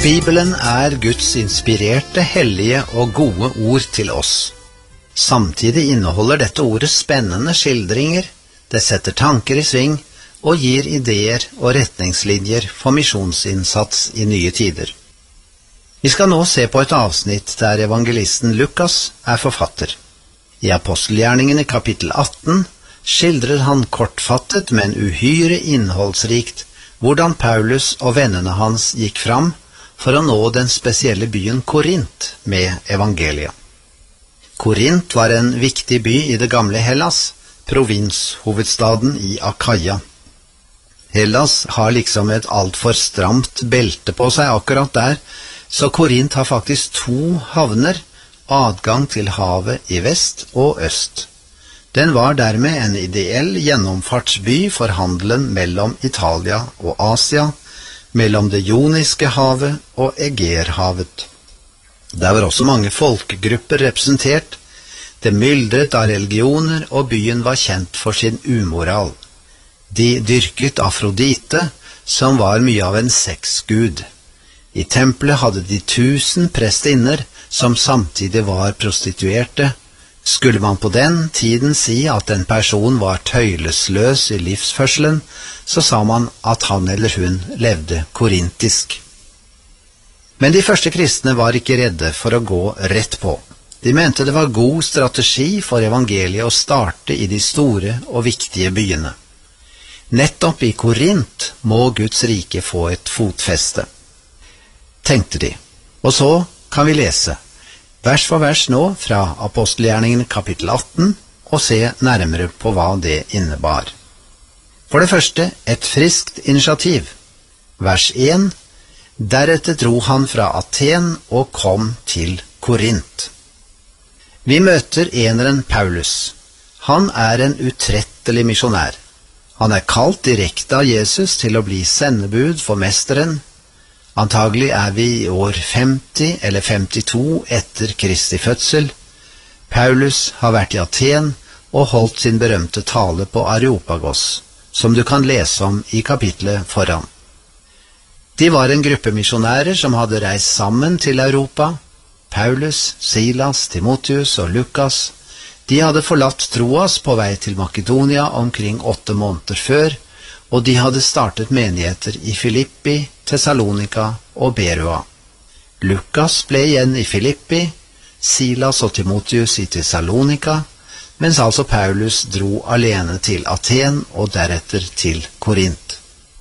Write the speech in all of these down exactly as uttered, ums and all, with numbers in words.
Bibelen er Guds inspirerte, hellige og gode ord til oss. Samtidig inneholder dette ordet spennende skildringer, det setter tanker i sving og gir ideer og retningslinjer for misjonsinnsats i nye tider. Vi skal nå se på et avsnitt der evangelisten Lukas er forfatter. I apostelgjerningene kapittel atten skildrer han kortfattet, men uhyre innholdsrikt, hvordan Paulus og vennene hans gikk fram for å nå den spesielle byen Korint med evangeliet. Korint var en viktig by i det gamle Hellas, provinshovedstaden i Akaia. Hellas har liksom et alt for stramt belte på seg akkurat der, så Korint har faktisk to havner, adgang til havet i vest og øst. Den var dermed en ideell gjennomfartsby for handelen mellom Italia og Asia, mellom det Joniske havet og Egerhavet. Der var også mange folkegrupper representert. Det myldret av religioner, og byen var kjent for sin umoral. De dyrket Afrodite, som var mye av en sexgud. I tempelet hadde de tusen prestinner, som samtidig var prostituerte. Skulle man på den tiden si at en person var tøylesløs i livsførselen, så sa man at han eller hun levde korintisk. Men de første kristne var ikke redde for å gå rett på. De mente det var god strategi for evangeliet å starte i de store og viktige byene. Nettopp i Korint må Guds rike få et fotfeste, tenkte de. Og så kan vi lese vers for vers nå fra apostelgjerningene kapittel atten og se nærmere på hva det innebar. For det første, et friskt initiativ. Vers én. Deretter dro han fra Aten og kom til Korint. Vi møter eneren Paulus. Han er en utrettelig misjonær. Han er kalt direkte av Jesus til å bli sendebud for mesteren. Antagelig er vi i år femti eller femtito etter Kristi fødsel. Paulus har vært i Aten og holdt sin berømte tale på Areopagos, som du kan lese om i kapitlet foran. De var en gruppe misjonærer som hadde reist sammen til Europa. Paulus, Silas, Timotheus og Lukas, de hadde forlatt Troas på vei til Makedonia omkring åtte måneder før, og de hadde startet menigheter i Filippi, Thessalonika og Berua. Lukas ble igjen i Filippi, Silas og Timotheus i Thessalonika, mens altså Paulus dro alene til Aten og deretter til Korint.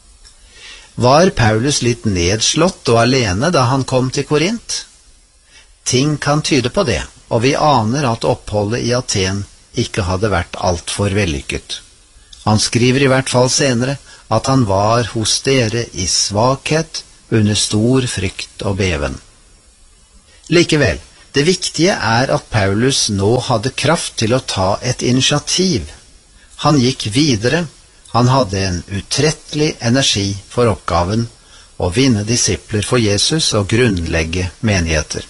Var Paulus litt nedslått og alene da han kom til Korint? Ting kan tyde på det, og vi aner at oppholdet i Aten ikke hadde vært alt for vellykket. Han skriver i hvert fall senere at han var hos dere i svakhet, under stor frykt og beven. Likevel, det viktige er at Paulus nå hadde kraft til å ta et initiativ. Han gikk videre, han hadde en utrettelig energi for oppgaven å vinne disipler for Jesus og grunnlegge menigheter.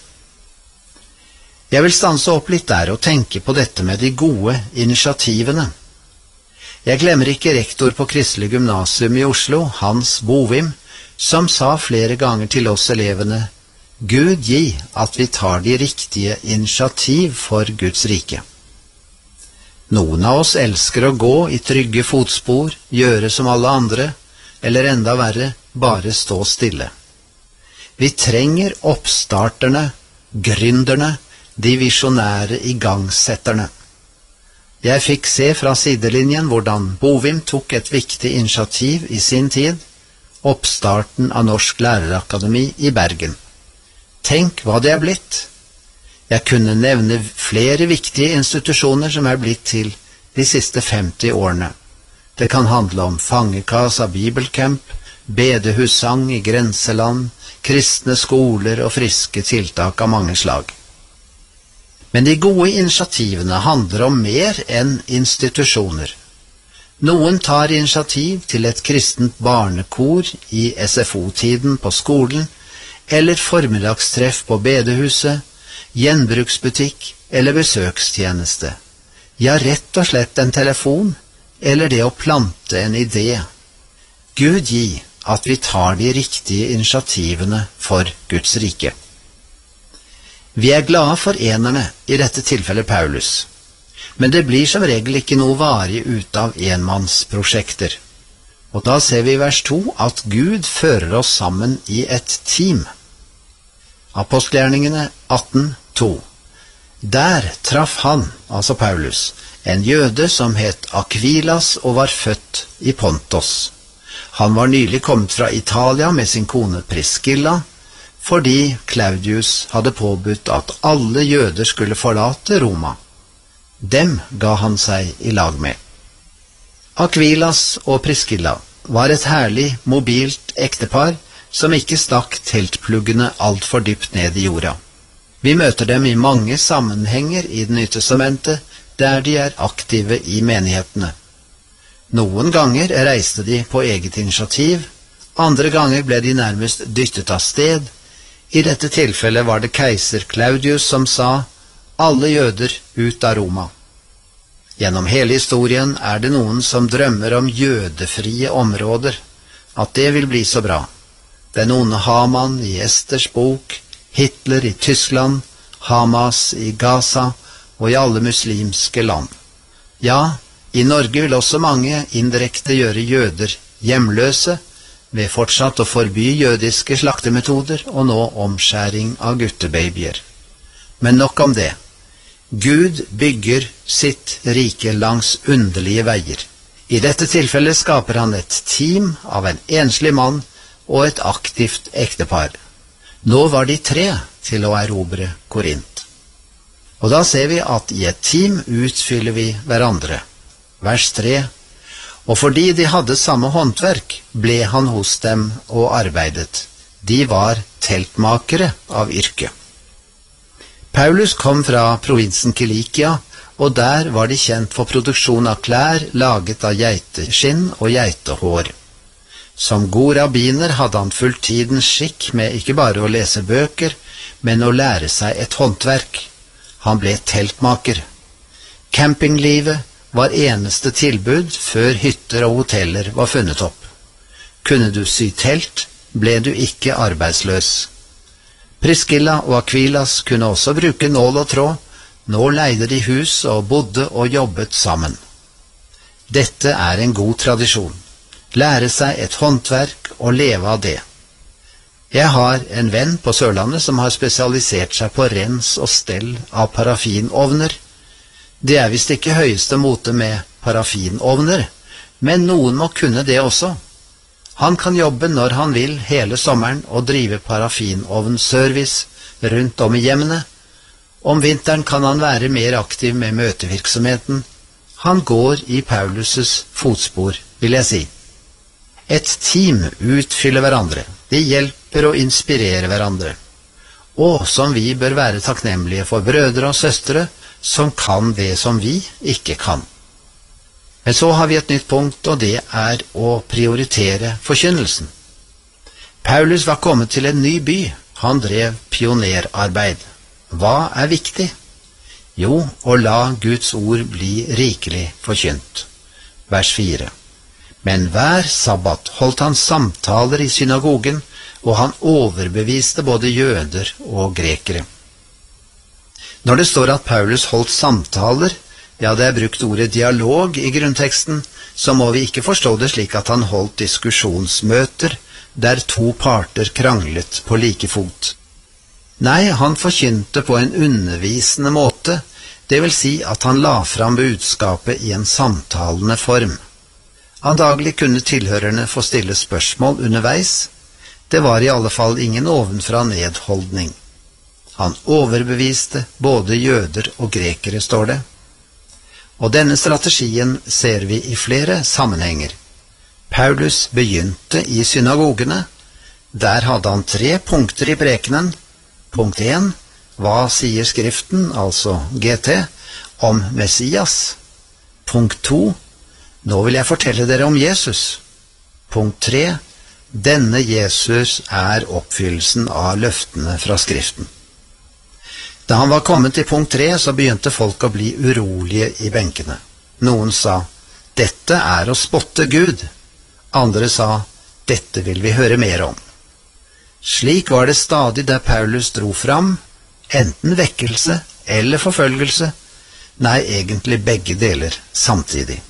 Jeg vil stanse opp litt der og tenke på dette med de gode initiativene. Jeg glemmer ikke rektor på Kristelig Gymnasium i Oslo, Hans Bovim, som sa flere ganger til oss elevene: Gud gi at vi tar de riktige initiativ for Guds rike. Noen av oss elsker å gå i trygge fotspor, gjøre som alle andre, eller enda verre, bare stå stille. Vi trenger oppstarterne, gründerne, de visjonære igangsetterne. Jeg fikk se fra sidelinjen hvordan Bovim tok et viktig initiativ i sin tid, oppstarten av Norsk Lærerakademi i Bergen. Tenk hva det er blitt. Jeg kunne nevne flere viktige institusjoner som er blitt til de siste femti årene. Det kan handle om fangekassa bibelcamp, bedehussang i grenseland, kristne skoler og friske tiltak av mange slag. Men de gode initiativene handler om mer enn institusjoner. Noen tar initiativ til et kristent barnekor i S F O-tiden på skolen, eller formiddagstreff på bedehuset, gjenbruksbutikk eller besøkstjeneste. Ja, rett og slett en telefon, eller det å plante en idé. Gud gi at vi tar de riktige initiativene for Guds rike. Vi er glade for enerne, i dette tilfellet Paulus, men det blir som regel ikke noe varig ut av enmannsprosjekter. Og da ser vi i vers to at Gud fører oss sammen i et team. Apostelgjerningene atten to. Der traff han, altså Paulus, en jøde som het Akvilas og var født i Pontos. Han var nylig kommet fra Italia med sin kone Priscilla, fordi Claudius hadde påbudt at alle jøder skulle forlate Roma. Dem ga han seg i lag med. Akvilas og Priscilla var et herlig, mobilt ektepar som ikke stakk teltpluggene alt for dypt ned i jorda. Vi møter dem i mange sammenhenger i Det nye testamentet, der de er aktive i menighetene. Noen ganger reiste de på eget initiativ, andre ganger ble de nærmest dyttet av sted. I dette tilfellet var det keiser Claudius som sa, alle jøder ut av Roma. Gjennom hele historien er det noen som drømmer om jødefrie områder, at det vil bli så bra. Den onde Haman i Esters bok, Hitler i Tyskland, Hamas i Gaza og i alle muslimske land. Ja, i Norge vil også mange indirekte gjøre jøder hjemløse, ved fortsatt å forby jødiske slaktemetoder og nå omskjæring av guttebabyer. Men nok om det. Gud bygger sitt rike langs underlige veier. I dette tilfellet skaper han et team av en enslig mann og et aktivt ektepar. Nå var de tre til å erobre Korint. Og da ser vi at i et team utfyller vi hverandre. Vers tre. Og fordi de hadde samme håndverk, ble han hos dem og arbeidet. De var teltmakere av yrke. Paulus kom fra provinsen Kilikia, og der var de kjent for produksjon av klær laget av geiteskinn og geitehår. Som god rabbiner hadde han fulgt tidens skikk med ikke bare å lese bøker, men å lære seg et håndverk. Han ble teltmaker. Campinglivet var eneste tilbud før hytter og hoteller var funnet opp. Kunne du sy telt, ble du ikke arbeidsløs. Priscilla og Akvilas kunne også bruke nål og tråd. Nå leide de hus og bodde og jobbet sammen. Dette er en god tradisjon. Lære seg et håndverk og leve av det. Jeg har en venn på Sørlandet som har spesialisert seg på rens og stell av parafinovner. Det er visst ikke høyeste mote med parafinovner, men noen må kunne det også. Han kan jobbe når han vil hele sommeren og drive parafinovnservice rundt om i hjemmene. Om vinteren kan han være mer aktiv med møtevirksomheten. Han går i Paulus' fotspor, vil jeg si. Et team utfyller hverandre. De hjelper og inspirerer hverandre. Og som vi bør være takknemlige for brødre og søstre som kan det som vi ikke kan. Men så har vi et nytt punkt, og det er å prioritere forkynnelsen. Paulus var kommet til en ny by. Han drev pionerarbeid. Hva er viktig? Jo, å la Guds ord bli rikelig forkynt. Vers fire. Men hver sabbat holdt han samtaler i synagogen, og han overbeviste både jøder og grekere. Når det står at Paulus holdt samtaler, ja, det er brukt ordet dialog i grunnteksten, så må vi ikke forstå det slik at han holdt diskusjonsmøter, der to parter kranglet på like fot. Nei, han forkynte på en undervisende måte, det vil si at han la fram budskapet i en samtalende form. Antagelig kunne tilhørerne få stille spørsmål underveis. Det var i alle fall ingen ovenfra nedholdning. Han overbeviste både jøder og grekere, står det. Og denne strategien ser vi i flere sammenhenger. Paulus begynte i synagogene. Der hadde han tre punkter i prekenen. Punkt én, hva sier Skriften, altså G T, om Messias? Punkt to, nå vil jeg fortelle dere om Jesus. Punkt tre, denne Jesus er oppfyllelsen av løftene fra Skriften. Da han var kommet til punkt tre, så begynte folk å bli urolige i benkene. Noen sa, dette er å spotte Gud. Andre sa, Dette vil vi høre mer om. Slik var det stadig der Paulus dro fram, enten vekkelse eller forfølgelse, nei, egentlig begge deler samtidig.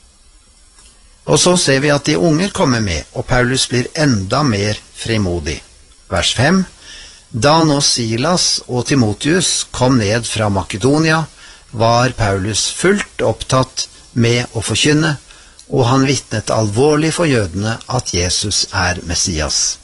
Og så ser vi at de unger kommer med, og Paulus blir enda mer frimodig. Vers fem. Da nå Silas og Timotheus kom ned fra Makedonia, var Paulus fullt opptatt med å forkynne, og han vitnet alvorlig for jødene at Jesus er Messias.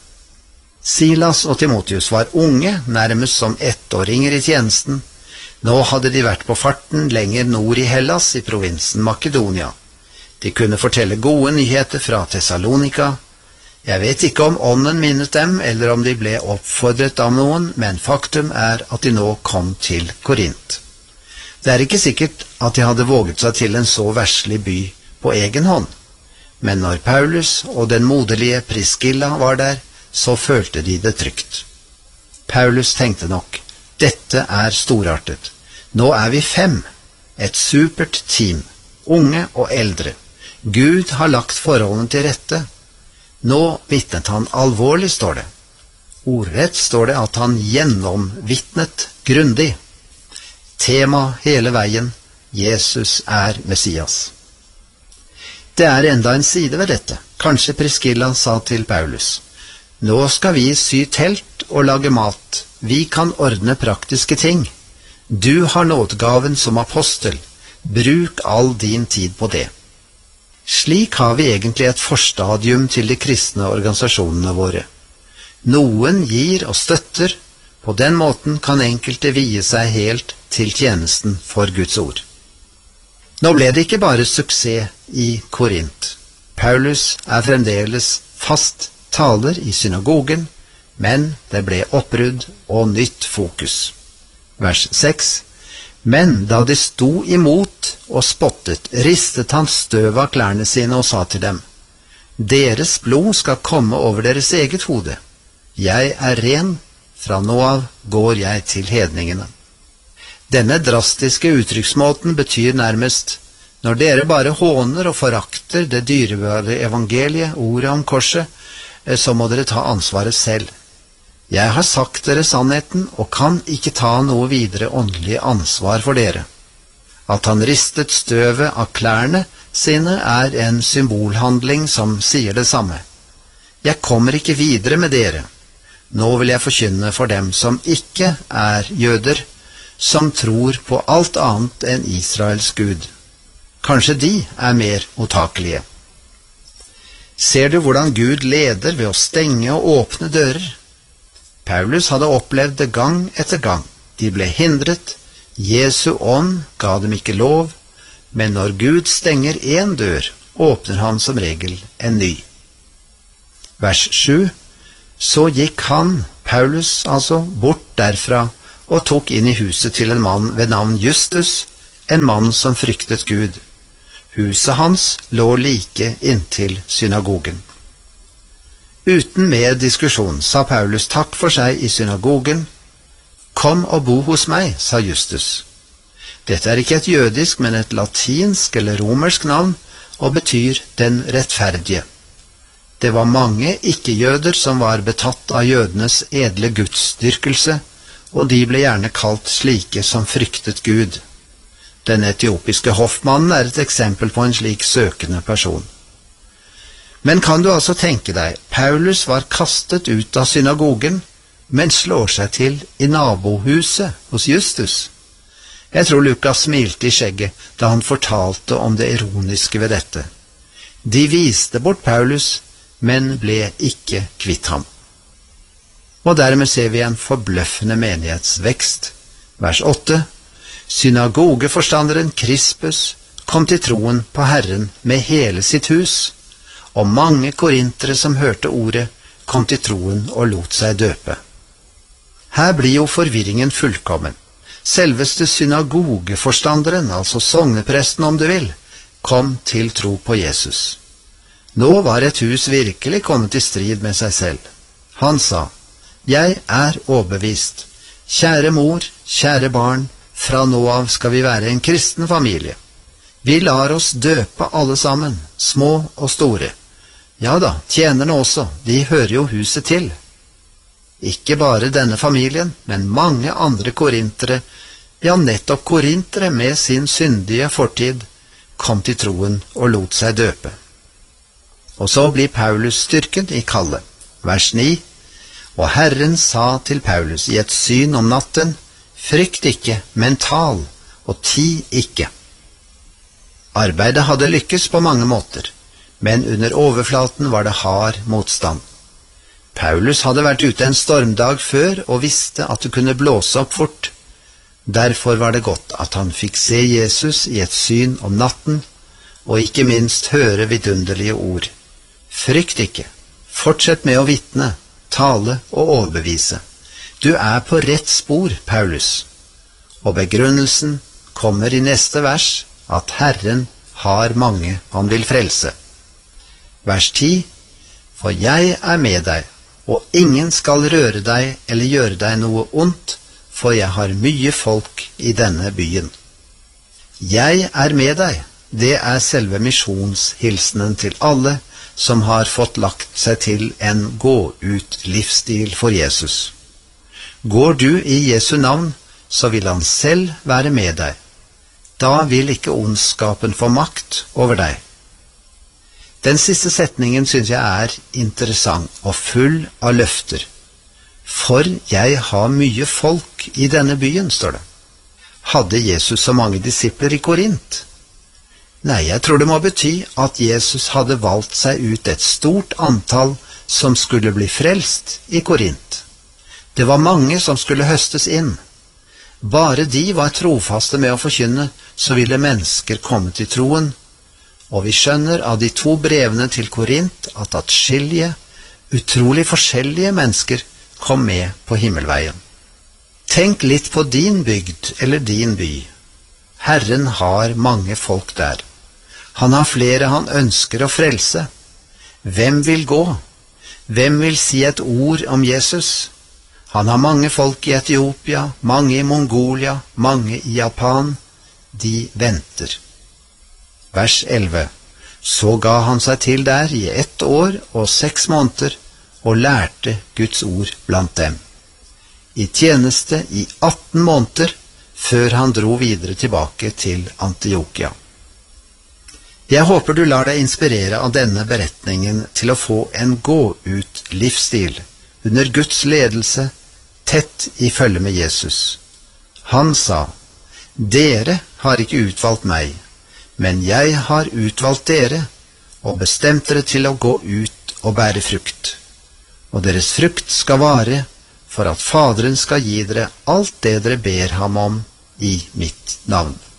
Silas og Timotheus var unge, nærmest som ettåringer i tjenesten. Nå hadde de vært på farten lenger nord i Hellas i provinsen Makedonia. De kunne fortelle gode nyheter fra Thessalonika. Jeg vet ikke om ånden minnet dem, eller om de ble oppfordret av noen, men faktum er at de nå kom til Korint. Det er ikke sikkert at de hadde våget seg til en så verslig by på egen hånd, men når Paulus og den moderlige Priscilla var der, så følte de det trygt. Paulus tenkte nok, dette er storartet. Nå er vi fem, et supert team, unge og eldre. Gud har lagt forholdene til rette. Nå vitnet han alvorlig, står det. Ordrett står det at han gjennomvitnet grundig. Tema hele veien, Jesus er Messias. Det er enda en side ved dette. Kanskje Priscilla sa til Paulus, nå skal vi sy telt og lage mat. Vi kan ordne praktiske ting. Du har nådegaven som apostel. Bruk all din tid på det. Slik har vi egentlig et forstadium til de kristne organisasjonene våre. Noen gir og støtter. På den måten kan enkelte vie seg helt til tjenesten for Guds ord. Nå ble det ikke bare suksess i Korint. Paulus er fremdeles fast taler i synagogen, men det ble oppbrudd og nytt fokus. Vers seks. Men da de sto imot og spottet, ristet han støv av klærne sine og sa til dem, deres blod skal komme over deres eget hode. Jeg er ren, fra nå av går jeg til hedningene. Denne drastiske uttrykksmåten betyr nærmest, når dere bare håner og forakter det dyrebare evangeliet, ordet om korset, så må dere ta ansvaret selv. Jeg har sagt dere sannheten, og kan ikke ta noe videre åndelig ansvar for dere. At han ristet støvet av klærne sine er en symbolhandling som sier det samme. Jeg kommer ikke videre med dere. Nå vil jeg forkynne for dem som ikke er jøder, som tror på alt annet enn Israels Gud. Kanskje de er mer mottakelige. Ser du hvordan Gud leder ved å stenge og åpne dører? Paulus hadde opplevd det gang etter gang. De ble hindret. Jesu ånd ga dem ikke lov, men når Gud stenger en dør, åpner han som regel en ny. Vers sju. Så gikk han, Paulus altså, bort derfra og tok inn i huset til en mann ved navn Justus, en mann som fryktet Gud. Huset hans lå like inntil synagogen. Uten mer diskusjon sa Paulus takk for seg i synagogen. Kom og bo hos meg, sa Justus. Dette er ikke et jødisk, men et latinsk eller romersk navn, og betyr den rettferdige. Det var mange ikke-jøder som var betatt av jødenes edle gudsdyrkelse, og de ble gjerne kalt slike som fryktet Gud. Den etiopiske hoffmannen er et eksempel på en slik søkende person. Men kan du altså tenke deg, Paulus var kastet ut av synagogen, men slår seg til i nabohuset hos Justus. Jeg tror Lukas smilte i skjegget da han fortalte om det ironiske ved dette. De viste bort Paulus, men ble ikke kvitt ham. Og dermed ser vi en forbløffende menighetsvekst. Vers åtte. Synagogeforstanderen Krispus kom til troen på Herren med hele sitt hus, og mange korintere som hørte ordet, kom til troen og lot seg døpe. Her blir jo forvirringen fullkommen. Selveste synagogeforstanderen, altså sognepresten om du vil, kom til tro på Jesus. Nå var et hus virkelig kommet i strid med seg selv. Han sa, jeg er overbevist. Kjære mor, kjære barn, fra nå av skal vi være en kristen familie. Vi lar oss døpe alle sammen, små og store. Ja da, tjenerne også, de hører jo huset til. Ikke bare denne familien, men mange andre korintere, ja nettopp korintere med sin syndige fortid, kom til troen og lot seg døpe. Og så blir Paulus styrket i kallet. Vers ni. Og Herren sa til Paulus i et syn om natten, frykt ikke, men tal, og ti ikke. Arbeidet hadde lykkes på mange måter, men under overflaten var det hard motstand. Paulus hadde vært ute en stormdag før og visste at det kunne blåse opp fort. Derfor var det godt at han fikk se Jesus i et syn om natten, og ikke minst høre vidunderlige ord. Frykt ikke, fortsett med å vitne, tale og overbevise. Du er på rett spor, Paulus. Og begrunnelsen kommer i neste vers, at Herren har mange han vil frelse. Vers ti. For jeg er med deg, og ingen skal røre deg eller gjøre deg noe ondt, for jeg har mye folk i denne byen. Jeg er med deg, det er selve misjonshilsenen til alle som har fått lagt seg til en gå-ut-livsstil for Jesus. Går du i Jesu navn, så vil han selv være med deg. Da vil ikke ondskapen få makt over deg. Den siste setningen synes jeg er interessant og full av løfter. For jeg har mye folk i denne byen, står det. Hadde Jesus så mange disipler i Korint? Nei, jeg tror det må bety at Jesus hadde valgt seg ut et stort antall som skulle bli frelst i Korint. Det var mange som skulle høstes inn. Bare de var trofaste med å forkynne, så ville mennesker komme til troen. Og vi skjønner av de to brevene til Korint at atskillige, utrolig forskjellige mennesker kom med på himmelveien. Tenk litt på din bygd eller din by. Herren har mange folk der. Han har flere han ønsker å frelse. Hvem vil gå? Hvem vil si et ord om Jesus? Han har mange folk i Etiopia, mange i Mongolia, mange i Japan. De venter. Vers elleve. Så ga han seg til der i ett år og seks måneder, og lærte Guds ord blant dem. I tjeneste i atten måneder, før han dro videre tilbake til Antiokia. Jeg håper du lar deg inspirere av denne beretningen til å få en gå-ut-livsstil under Guds ledelse, tett i følge med Jesus. Han sa, dere har ikke utvalgt meg, men jeg har utvalgt dere og bestemt dere til å gå ut og bære frukt. Og deres frukt skal vare, for at Faderen skal gi dere alt det dere ber ham om i mitt navn.